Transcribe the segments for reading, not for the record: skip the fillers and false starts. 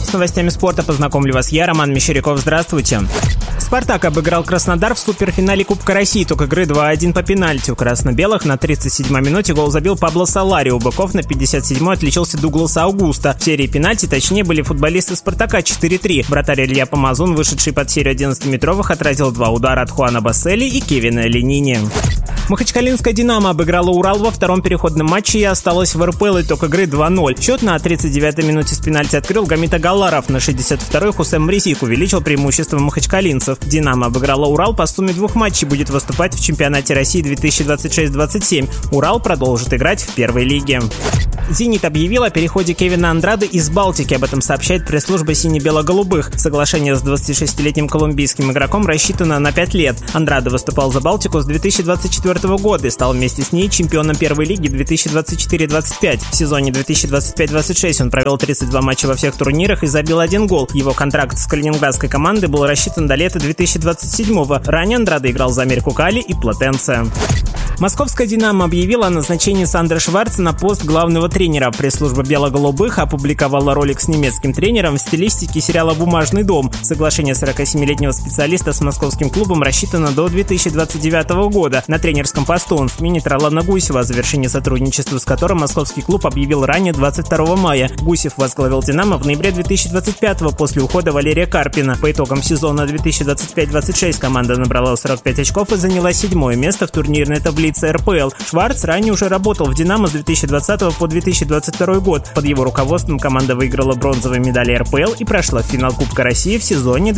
С новостями спорта познакомлю вас я, Роман Мещеряков. Здравствуйте. «Спартак» обыграл Краснодар в суперфинале Кубка России. Итог игры 2-1 по пенальти. У красно-белых на 37-й минуте гол забил Пабло Солари. У быков на 57-й отличился Дуглас Аугусто. В серии пенальти точнее были футболисты «Спартака» 4-3. Вратарь Илья Помазун, вышедший под серию 11-метровых, отразил два удара от Хуана Бассели и Кевина Ленини. Махачкалинская «Динамо» обыграла «Урал» во втором переходном матче и осталась в РПЛ. Итог игры 2-0. Счет на 39-й минуте с пенальти открыл Гамит Агаларов. На 62-й Хусем Мрисик увеличил преимущество махачкалинцев. «Динамо» обыграла «Урал» по сумме двух матчей, будет выступать в чемпионате России 2026-27. «Урал» продолжит играть в первой лиге. «Зенит» объявил о переходе Кевина Андрады из «Балтики». Об этом сообщает пресс-служба сине-бело-голубых. Соглашение с 26-летним колумбийским игроком рассчитано на 5 лет. Андрада выступал за «Балтику» с 2024 года и стал вместе с ней чемпионом первой лиги 2024-25. В сезоне 2025-26 он провел 32 матча во всех турнирах и забил 1 гол. Его контракт с калининградской командой был рассчитан до лета 2027-го. Ранее Андрада играл за Америку Кали и Платенце. Московская «Динамо» объявила о назначении Сандро Шварца на пост главного тренера. Пресс-служба бело-голубых опубликовала ролик с немецким тренером в стилистике сериала «Бумажный дом». Соглашение 47-летнего специалиста с московским клубом рассчитано до 2029 года. На тренерском посту он сменит Ролана Гусева, о завершении сотрудничества с которым московский клуб объявил ранее 22 мая. Гусев возглавил «Динамо» в ноябре 2025 после ухода Валерия Карпина. По итогам сезона 2025-26 команда набрала 45 очков и заняла 7-е место в турнирной таблице РПЛ. Шварц ранее уже работал в «Динамо» с 2020 по 2022 год. Под его руководством команда выиграла бронзовые медали РПЛ и прошла в финал Кубка России в сезоне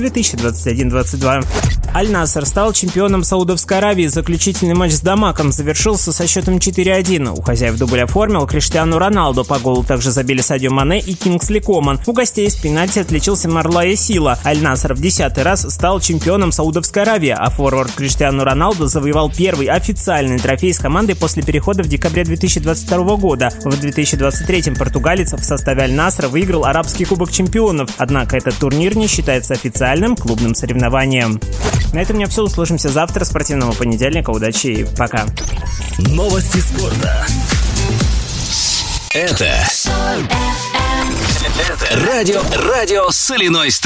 2021-22. Аль-Наср стал чемпионом Саудовской Аравии. Заключительный матч с Дамаком завершился со счетом 4-1. У хозяев дубль оформил Криштиану Роналду. По голу также забили Садио Мане и Кингсли Коман. У гостей с пенальти отличился Марлая Сила. Аль-Наср в 10-й раз стал чемпионом Саудовской Аравии, а форвард Криштиану Роналду завоевал первый официальный трофей с командой после перехода в декабре 2022 года. В 2023-м португалец в составе Аль-Насра выиграл Арабский кубок чемпионов, однако этот турнир не считается официальным клубным соревнованием. На этом у меня все. Услышимся завтра, спортивного понедельника. Удачи и пока. Новости спорта. Это радио «Соляной».